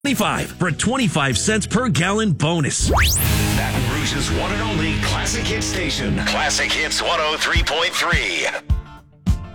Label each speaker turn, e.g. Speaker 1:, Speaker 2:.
Speaker 1: 25 for a 25 cents per gallon bonus.
Speaker 2: Baton Rouge's one and only Classic Hit station. Classic Hits 103.3.